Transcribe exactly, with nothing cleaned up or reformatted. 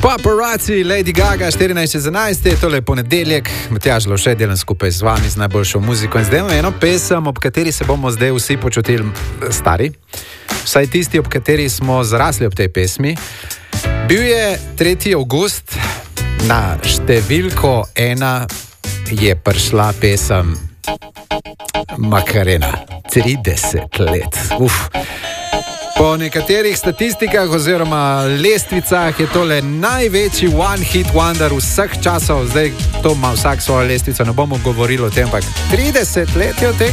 Paparazzi, Lady Gaga, štirinajst čez enajst, tole je ponedeljek, Matjaž Lovše, delam skupaj z vami z najboljšo muziko in zdaj imamo eno pesem, ob kateri se bomo zdaj vsi počutili stari, vsaj tisti, ob kateri smo zrasli ob tej pesmi. Bil je tretji avgust, na številko ena je prišla pesem Makarena, trideset let, uf. Po nekaterih statistikah oziroma lestvicah je tole največji one hit wonder vseh časov. Zdaj to ima vsak svojo lestvico, ne bomo govorili o tem, ampak trideset let je od tega.